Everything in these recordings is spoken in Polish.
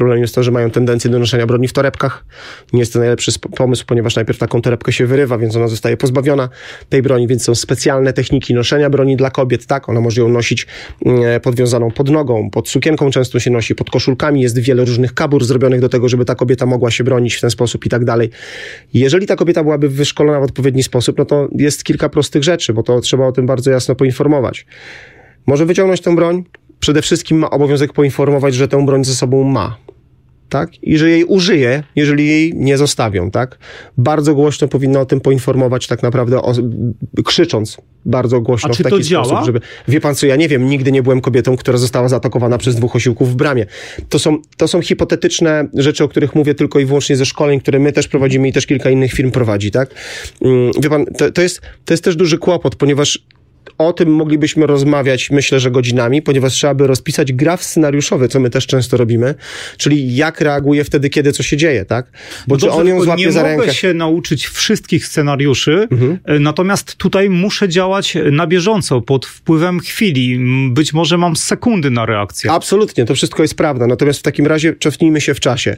Problem jest to, że mają tendencję do noszenia broni w torebkach. Nie jest to najlepszy pomysł, ponieważ najpierw taką torebkę się wyrywa, więc ona zostaje pozbawiona tej broni, więc są specjalne techniki noszenia broni dla kobiet, tak? Ona może ją nosić podwiązaną pod nogą, pod sukienką często się nosi, pod koszulkami. Jest wiele różnych kabur zrobionych do tego, żeby ta kobieta mogła się bronić w ten sposób i tak dalej. Jeżeli ta kobieta byłaby wyszkolona w odpowiedni sposób, no to jest kilka prostych rzeczy, bo to trzeba o tym bardzo jasno poinformować. Może wyciągnąć tę broń, przede wszystkim ma obowiązek poinformować, że tę broń ze sobą ma. Tak? I że jej użyje, jeżeli jej nie zostawią, tak? Bardzo głośno powinno o tym poinformować, tak naprawdę krzycząc bardzo głośno w taki sposób, żeby... Wie pan co, ja nie wiem, nigdy nie byłem kobietą, która została zaatakowana przez 2 osiłków w bramie. To są hipotetyczne rzeczy, o których mówię tylko i wyłącznie ze szkoleń, które my też prowadzimy i też kilka innych firm prowadzi, tak? Wie pan, to jest też duży kłopot, ponieważ o tym moglibyśmy rozmawiać, myślę, że godzinami, ponieważ trzeba by rozpisać graf scenariuszowy, co my też często robimy, czyli jak reaguje wtedy, kiedy co się dzieje, tak? Bo czy on ją złapie za rękę... Nie mogę się nauczyć wszystkich scenariuszy, natomiast tutaj muszę działać na bieżąco, pod wpływem chwili. Być może mam sekundy na reakcję. Absolutnie, to wszystko jest prawda. Natomiast w takim razie cofnijmy się w czasie.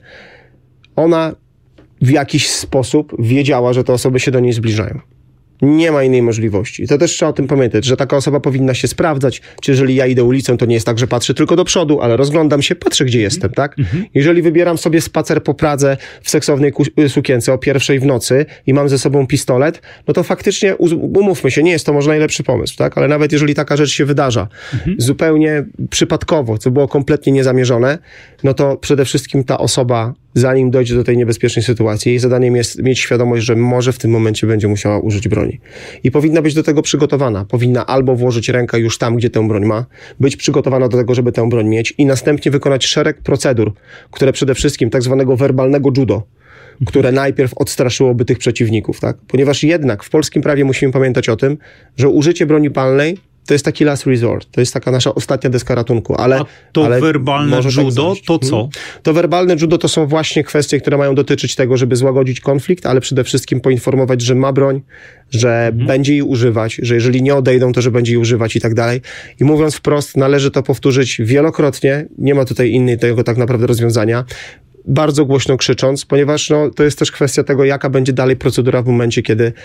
Ona w jakiś sposób wiedziała, że te osoby się do niej zbliżają. Nie ma innej możliwości. To też trzeba o tym pamiętać, że taka osoba powinna się sprawdzać, czy jeżeli ja idę ulicą, to nie jest tak, że patrzę tylko do przodu, ale rozglądam się, patrzę, gdzie jestem, tak? Jeżeli wybieram sobie spacer po Pradze w seksownej sukience o 1:00 w nocy i mam ze sobą pistolet, no to faktycznie, umówmy się, nie jest to może najlepszy pomysł, tak? Ale nawet jeżeli taka rzecz się wydarza zupełnie przypadkowo, co było kompletnie niezamierzone, no to przede wszystkim ta osoba, zanim dojdzie do tej niebezpiecznej sytuacji, jej zadaniem jest mieć świadomość, że może w tym momencie będzie musiała użyć broni. I powinna być do tego przygotowana. Powinna albo włożyć rękę już tam, gdzie tę broń ma, być przygotowana do tego, żeby tę broń mieć i następnie wykonać szereg procedur, które przede wszystkim tak zwanego werbalnego judo, które najpierw odstraszyłoby tych przeciwników, tak? Ponieważ jednak w polskim prawie musimy pamiętać o tym, że użycie broni palnej to jest taki last resort, to jest taka nasza ostatnia deska ratunku, ale... A to werbalne judo to co? To werbalne judo to są właśnie kwestie, które mają dotyczyć tego, żeby złagodzić konflikt, ale przede wszystkim poinformować, że ma broń, że będzie jej używać, że jeżeli nie odejdą, to że będzie jej używać i tak dalej. I mówiąc wprost, należy to powtórzyć wielokrotnie, nie ma tutaj innego tak naprawdę rozwiązania, bardzo głośno krzycząc, ponieważ to jest też kwestia tego, jaka będzie dalej procedura w momencie, kiedy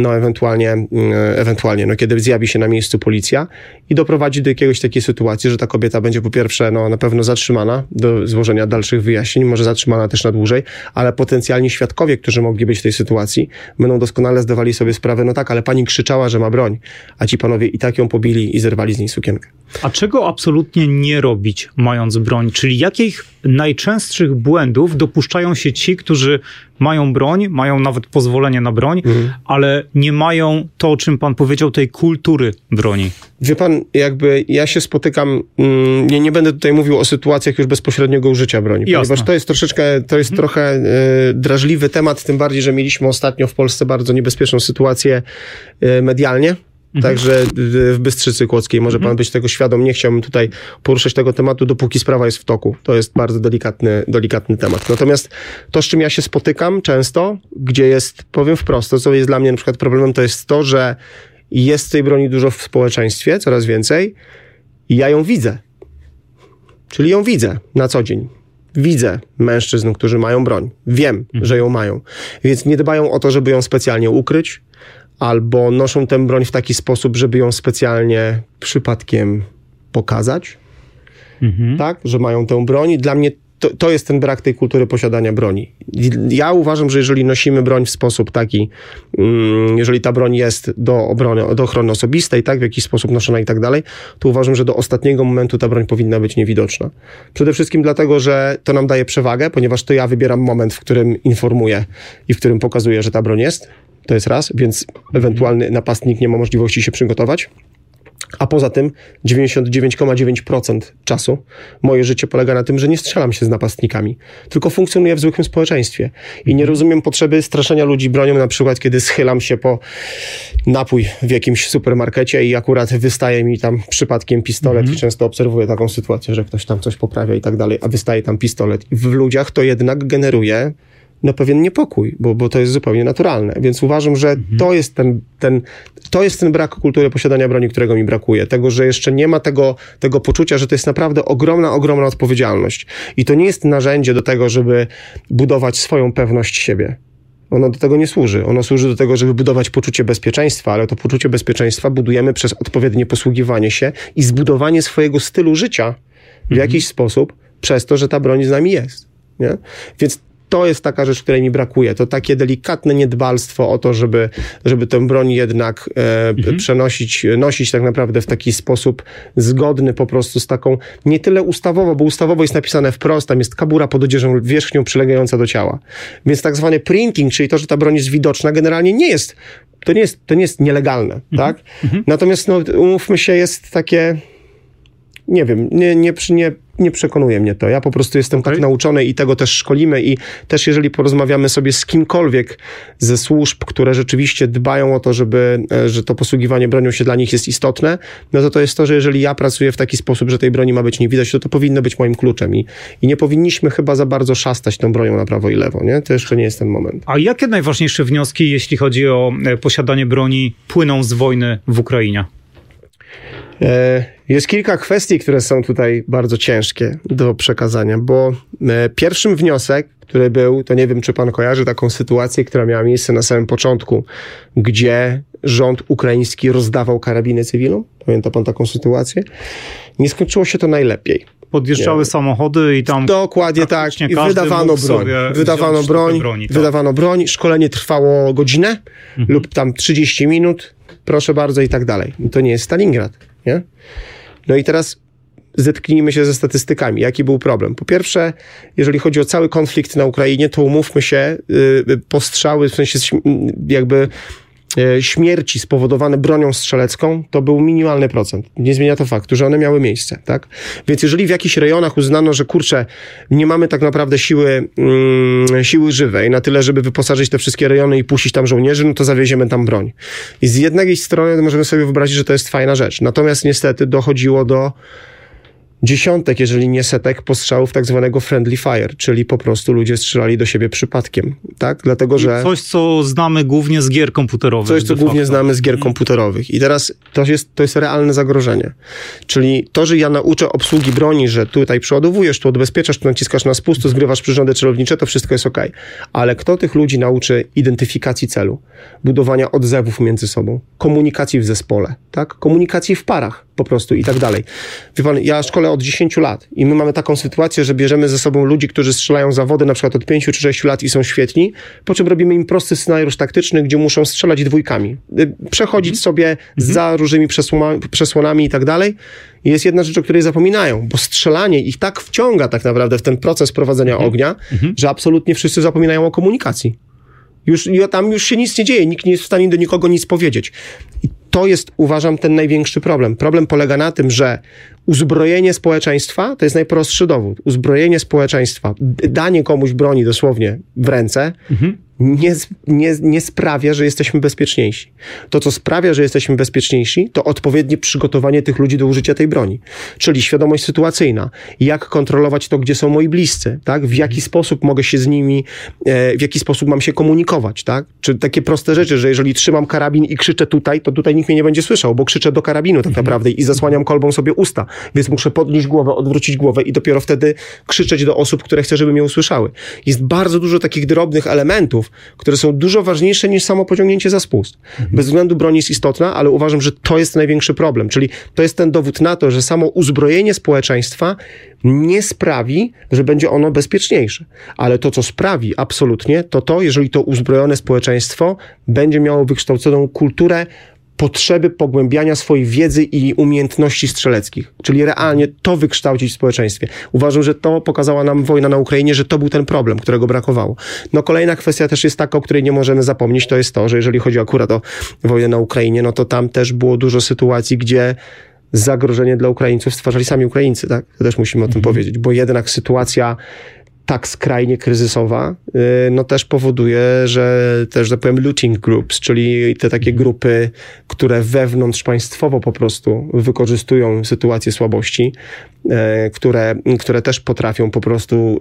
ewentualnie kiedy zjawi się na miejscu policja i doprowadzi do jakiegoś takiej sytuacji, że ta kobieta będzie po pierwsze na pewno zatrzymana do złożenia dalszych wyjaśnień, może zatrzymana też na dłużej, ale potencjalni świadkowie, którzy mogli być w tej sytuacji, będą doskonale zdawali sobie sprawę, no tak, ale pani krzyczała, że ma broń, a ci panowie i tak ją pobili i zerwali z niej sukienkę. A czego absolutnie nie robić, mając broń? Czyli jakich najczęstszych błędów dopuszczają się ci, którzy mają broń, mają nawet pozwolenie na broń, ale nie mają to, o czym pan powiedział, tej kultury broni? Wie pan, jakby ja się spotykam, nie będę tutaj mówił o sytuacjach już bezpośredniego użycia broni, ponieważ to jest trochę drażliwy temat, tym bardziej, że mieliśmy ostatnio w Polsce bardzo niebezpieczną sytuację medialnie. Także w Bystrzycy Kłodzkiej może pan być tego świadom. Nie chciałbym tutaj poruszać tego tematu, dopóki sprawa jest w toku. To jest bardzo delikatny temat. Natomiast to, z czym ja się spotykam często, gdzie jest, powiem wprost, to co jest dla mnie na przykład problemem, to jest to, że jest tej broni dużo w społeczeństwie, coraz więcej i ja ją widzę. Czyli ją widzę na co dzień. Widzę mężczyzn, którzy mają broń. Wiem, że ją mają. Więc nie dbają o to, żeby ją specjalnie ukryć, albo noszą tę broń w taki sposób, żeby ją specjalnie przypadkiem pokazać, tak, że mają tę broń. I dla mnie to jest ten brak tej kultury posiadania broni. Ja uważam, że jeżeli nosimy broń w sposób taki, jeżeli ta broń jest do ochrony osobistej, tak, w jakiś sposób noszona i tak dalej, to uważam, że do ostatniego momentu ta broń powinna być niewidoczna. Przede wszystkim dlatego, że to nam daje przewagę, ponieważ to ja wybieram moment, w którym informuję i w którym pokazuję, że ta broń jest. To jest raz, więc ewentualny napastnik nie ma możliwości się przygotować. A poza tym 99,9% czasu moje życie polega na tym, że nie strzelam się z napastnikami, tylko funkcjonuję w zwykłym społeczeństwie. I nie rozumiem potrzeby straszenia ludzi bronią, na przykład kiedy schylam się po napój w jakimś supermarkecie i akurat wystaje mi tam przypadkiem pistolet i często obserwuję taką sytuację, że ktoś tam coś poprawia i tak dalej, a wystaje tam pistolet. I w ludziach to jednak generuje na pewien niepokój, bo to jest zupełnie naturalne. Więc uważam, że to jest ten brak kultury posiadania broni, którego mi brakuje. Tego, że jeszcze nie ma tego poczucia, że to jest naprawdę ogromna odpowiedzialność. I to nie jest narzędzie do tego, żeby budować swoją pewność siebie. Ono do tego nie służy. Ono służy do tego, żeby budować poczucie bezpieczeństwa, ale to poczucie bezpieczeństwa budujemy przez odpowiednie posługiwanie się i zbudowanie swojego stylu życia w jakiś sposób przez to, że ta broń z nami jest. Nie? Więc to jest taka rzecz, której mi brakuje. To takie delikatne niedbalstwo o to, żeby tę broń jednak nosić tak naprawdę w taki sposób zgodny po prostu z taką, nie tyle ustawowo, bo ustawowo jest napisane wprost, tam jest kabura pod odzieżą wierzchnią przylegająca do ciała. Więc tak zwany printing, czyli to, że ta broń jest widoczna, generalnie to nie jest nielegalne, tak? Natomiast umówmy się, jest takie, nie wiem, nie przekonuje mnie to. Ja po prostu jestem tak nauczony i tego też szkolimy i też jeżeli porozmawiamy sobie z kimkolwiek ze służb, które rzeczywiście dbają o to, że to posługiwanie bronią się dla nich jest istotne, no to jest to, że jeżeli ja pracuję w taki sposób, że tej broni ma być nie widać, to powinno być moim kluczem i nie powinniśmy chyba za bardzo szastać tą bronią na prawo i lewo, nie? To jeszcze nie jest ten moment. A jakie najważniejsze wnioski, jeśli chodzi o posiadanie broni, płyną z wojny w Ukrainie? Jest kilka kwestii, które są tutaj bardzo ciężkie do przekazania, bo pierwszym wniosek, który był, to nie wiem, czy pan kojarzy taką sytuację, która miała miejsce na samym początku, gdzie rząd ukraiński rozdawał karabiny cywilom. Pamięta pan taką sytuację? Nie skończyło się to najlepiej. Podjeżdżały samochody i tam... Dokładnie tak. I wydawano broń. Szkolenie trwało godzinę lub tam 30 minut. Proszę bardzo i tak dalej. To nie jest Stalingrad, nie? No i teraz zetknijmy się ze statystykami. Jaki był problem? Po pierwsze, jeżeli chodzi o cały konflikt na Ukrainie, to umówmy się, postrzały, w sensie jakby śmierci spowodowane bronią strzelecką, to był minimalny procent. Nie zmienia to faktu, że one miały miejsce, tak? Więc jeżeli w jakichś rejonach uznano, że kurczę, nie mamy tak naprawdę siły żywej na tyle, żeby wyposażyć te wszystkie rejony i puścić tam żołnierzy, no to zawieziemy tam broń. I z jednej strony możemy sobie wyobrazić, że to jest fajna rzecz. Natomiast niestety dochodziło do dziesiątek, jeżeli nie setek postrzałów tak zwanego friendly fire, czyli po prostu ludzie strzelali do siebie przypadkiem, tak? Dlatego, że... Coś, co znamy głównie z gier komputerowych. Coś, co głównie znamy z gier komputerowych. I teraz to jest realne zagrożenie. Czyli to, że ja nauczę obsługi broni, że tutaj przeładowujesz, tu odbezpieczasz, tu naciskasz na spust, tu zgrywasz przyrządy celownicze, to wszystko jest okej. Ale kto tych ludzi nauczy identyfikacji celu, budowania odzewów między sobą, komunikacji w zespole, tak? Komunikacji w parach po prostu i tak dalej. Wie pan, ja szkolę od 10 lat i my mamy taką sytuację, że bierzemy ze sobą ludzi, którzy strzelają zawody na przykład od 5 czy 6 lat i są świetni, po czym robimy im prosty scenariusz taktyczny, gdzie muszą strzelać dwójkami, przechodzić sobie za różnymi przesłonami i tak dalej. I jest jedna rzecz, o której zapominają, bo strzelanie ich tak wciąga tak naprawdę w ten proces prowadzenia ognia, że absolutnie wszyscy zapominają o komunikacji. Tam już się nic nie dzieje, nikt nie jest w stanie do nikogo nic powiedzieć. I to jest, uważam, ten największy problem. Problem polega na tym, że uzbrojenie społeczeństwa to jest najprostszy dowód. Uzbrojenie społeczeństwa, danie komuś broni dosłownie w ręce, nie sprawia, że jesteśmy bezpieczniejsi. To, co sprawia, że jesteśmy bezpieczniejsi, to odpowiednie przygotowanie tych ludzi do użycia tej broni. Czyli świadomość sytuacyjna. Jak kontrolować to, gdzie są moi bliscy, tak? W jaki sposób mogę się z nimi, w jaki sposób mam się komunikować, tak? Czy takie proste rzeczy, że jeżeli trzymam karabin i krzyczę tutaj, to tutaj nikt mnie nie będzie słyszał, bo krzyczę do karabinu tak naprawdę i zasłaniam kolbą sobie usta. Więc muszę podnieść głowę, odwrócić głowę i dopiero wtedy krzyczeć do osób, które chcę, żeby mnie usłyszały. Jest bardzo dużo takich drobnych elementów, które są dużo ważniejsze niż samo pociągnięcie za spust. Bez względu broń jest istotna, ale uważam, że to jest największy problem. Czyli to jest ten dowód na to, że samo uzbrojenie społeczeństwa nie sprawi, że będzie ono bezpieczniejsze. Ale to, co sprawi absolutnie, to jeżeli to uzbrojone społeczeństwo będzie miało wykształconą kulturę potrzeby pogłębiania swojej wiedzy i umiejętności strzeleckich. Czyli realnie to wykształcić w społeczeństwie. Uważam, że to pokazała nam wojna na Ukrainie, że to był ten problem, którego brakowało. No kolejna kwestia też jest taka, o której nie możemy zapomnieć, to jest to, że jeżeli chodzi akurat o wojnę na Ukrainie, no to tam też było dużo sytuacji, gdzie zagrożenie dla Ukraińców stwarzali sami Ukraińcy, tak? To też musimy o tym powiedzieć, bo jednak sytuacja tak skrajnie kryzysowa, no też powoduje, że też, tak powiem, looting groups, czyli te takie grupy, które wewnątrzpaństwowo po prostu wykorzystują sytuację słabości, które też potrafią po prostu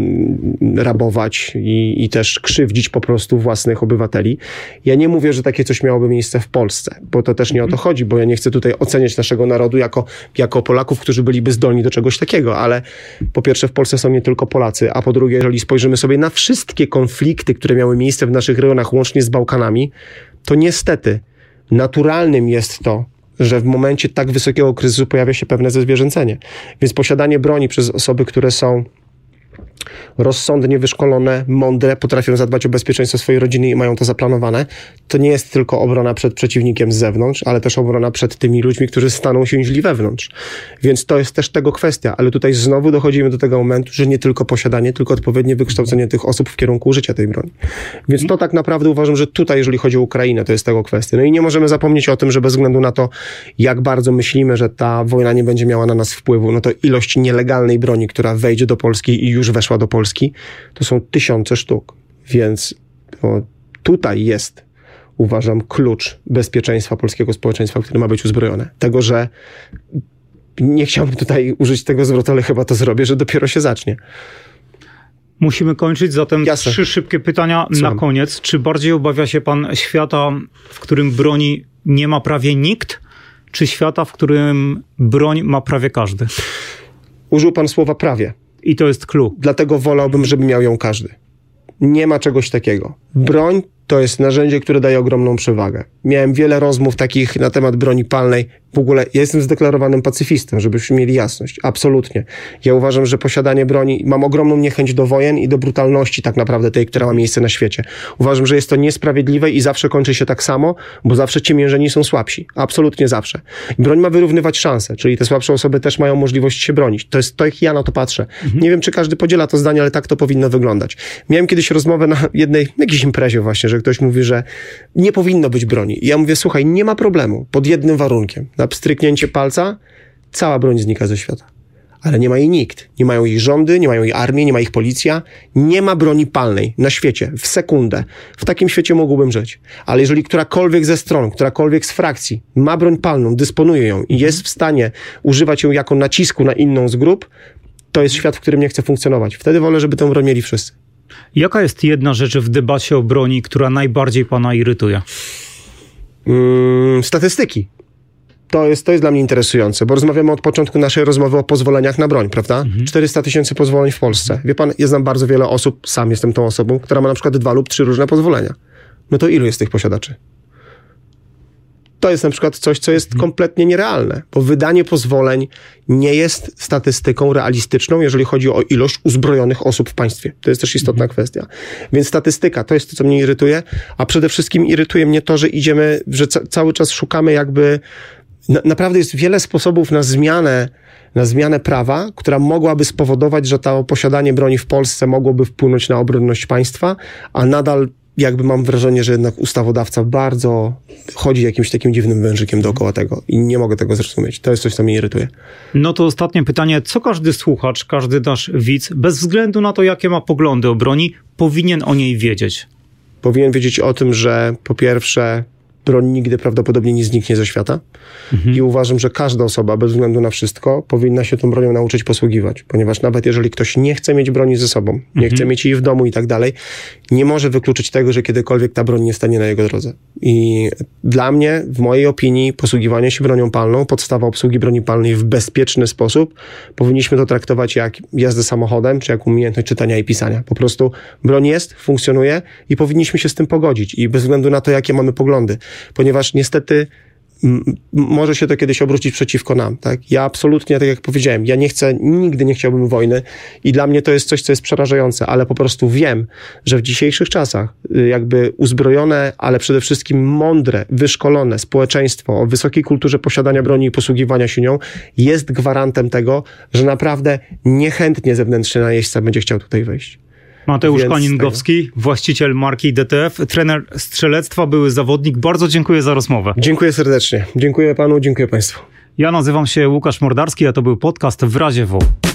rabować i też krzywdzić po prostu własnych obywateli. Ja nie mówię, że takie coś miałoby miejsce w Polsce, bo to też nie o to chodzi, bo ja nie chcę tutaj oceniać naszego narodu jako Polaków, którzy byliby zdolni do czegoś takiego, ale po pierwsze w Polsce są nie tylko Polacy, a po drugie, jeżeli spojrzymy sobie na wszystkie konflikty, które miały miejsce w naszych rejonach, łącznie z Bałkanami, to niestety naturalnym jest to, że w momencie tak wysokiego kryzysu pojawia się pewne zezwierzęcenie. Więc posiadanie broni przez osoby, które są rozsądnie wyszkolone, mądre, potrafią zadbać o bezpieczeństwo swojej rodziny i mają to zaplanowane, to nie jest tylko obrona przed przeciwnikiem z zewnątrz, ale też obrona przed tymi ludźmi, którzy staną się źli wewnątrz. Więc to jest też tego kwestia, ale tutaj znowu dochodzimy do tego momentu, że nie tylko posiadanie, tylko odpowiednie wykształcenie tych osób w kierunku użycia tej broni. Więc to tak naprawdę uważam, że tutaj, jeżeli chodzi o Ukrainę, to jest tego kwestia. No i nie możemy zapomnieć o tym, że bez względu na to, jak bardzo myślimy, że ta wojna nie będzie miała na nas wpływu, no to ilość nielegalnej broni, która wejdzie do Polski i już weszła do Polski, to są tysiące sztuk. Więc tutaj jest, uważam, klucz bezpieczeństwa polskiego społeczeństwa, które ma być uzbrojone. Tego, że nie chciałbym tutaj użyć tego zwrotu, ale chyba to zrobię, że dopiero się zacznie. Musimy kończyć, zatem Jasne. 3 szybkie pytania na koniec. Czy bardziej obawia się pan świata, w którym broni nie ma prawie nikt, czy świata, w którym broń ma prawie każdy? Użył pan słowa prawie. I to jest clue. Dlatego wolałbym, żeby miał ją każdy. Nie ma czegoś takiego. Broń to jest narzędzie, które daje ogromną przewagę. Miałem wiele rozmów takich na temat broni palnej. W ogóle ja jestem zdeklarowanym pacyfistą, żebyśmy mieli jasność. Absolutnie. Ja uważam, że posiadanie broni, mam ogromną niechęć do wojen i do brutalności tak naprawdę tej, która ma miejsce na świecie. Uważam, że jest to niesprawiedliwe i zawsze kończy się tak samo, bo zawsze ciemiężeni są słabsi. Absolutnie zawsze. Broń ma wyrównywać szanse, czyli te słabsze osoby też mają możliwość się bronić. To jest to, jak ja na to patrzę. Nie wiem, czy każdy podziela to zdanie, ale tak to powinno wyglądać. Miałem kiedyś rozmowę na jakiejś imprezie właśnie, że ktoś mówi, że nie powinno być broni. I ja mówię, słuchaj, nie ma problemu, pod jednym warunkiem. Na pstryknięcie palca cała broń znika ze świata. Ale nie ma jej nikt. Nie mają jej rządy, nie mają jej armii, nie ma ich policja. Nie ma broni palnej na świecie, w sekundę. W takim świecie mógłbym żyć. Ale jeżeli którakolwiek ze stron, którakolwiek z frakcji ma broń palną, dysponuje ją i jest w stanie używać ją jako nacisku na inną z grup, to jest świat, w którym nie chcę funkcjonować. Wtedy wolę, żeby tę broń mieli wszyscy. Jaka jest jedna rzecz w debacie o broni, która najbardziej pana irytuje? Statystyki. To jest dla mnie interesujące, bo rozmawiamy od początku naszej rozmowy o pozwoleniach na broń, prawda? 400 000 pozwoleń w Polsce. Wie pan, ja znam bardzo wiele osób, sam jestem tą osobą, która ma na przykład 2 lub 3 różne pozwolenia. No to ilu jest tych posiadaczy? To jest na przykład coś, co jest kompletnie nierealne, bo wydanie pozwoleń nie jest statystyką realistyczną, jeżeli chodzi o ilość uzbrojonych osób w państwie. To jest też istotna kwestia. Więc statystyka to jest to, co mnie irytuje, a przede wszystkim irytuje mnie to, że że cały czas szukamy jakby... Naprawdę jest wiele sposobów na zmianę prawa, która mogłaby spowodować, że to posiadanie broni w Polsce mogłoby wpłynąć na obronność państwa, a nadal jakby mam wrażenie, że jednak ustawodawca bardzo chodzi jakimś takim dziwnym wężykiem dookoła tego i nie mogę tego zrozumieć. To jest coś, co mnie irytuje. No to ostatnie pytanie. Co każdy słuchacz, każdy nasz widz, bez względu na to, jakie ma poglądy o broni, powinien o niej wiedzieć? Powinien wiedzieć o tym, że po pierwsze broń nigdy prawdopodobnie nie zniknie ze świata i uważam, że każda osoba, bez względu na wszystko, powinna się tą bronią nauczyć posługiwać, ponieważ nawet jeżeli ktoś nie chce mieć broni ze sobą, nie chce mieć jej w domu i tak dalej, nie może wykluczyć tego, że kiedykolwiek ta broń nie stanie na jego drodze. I dla mnie, w mojej opinii, posługiwanie się bronią palną, podstawa obsługi broni palnej w bezpieczny sposób, powinniśmy to traktować jak jazdę samochodem, czy jak umiejętność czytania i pisania. Po prostu broń jest, funkcjonuje i powinniśmy się z tym pogodzić i bez względu na to, jakie mamy poglądy. Ponieważ niestety może się to kiedyś obrócić przeciwko nam, tak? Ja absolutnie, tak jak powiedziałem, nigdy nie chciałbym wojny i dla mnie to jest coś, co jest przerażające, ale po prostu wiem, że w dzisiejszych czasach jakby uzbrojone, ale przede wszystkim mądre, wyszkolone społeczeństwo o wysokiej kulturze posiadania broni i posługiwania się nią jest gwarantem tego, że naprawdę niechętnie zewnętrzny najeźdźca będzie chciał tutaj wejść. Mateusz Koningowski, właściciel marki DTF, trener strzelectwa, były zawodnik. Bardzo dziękuję za rozmowę. Dziękuję serdecznie. Dziękuję panu, dziękuję państwu. Ja nazywam się Łukasz Mordarski, a to był podcast W razie W.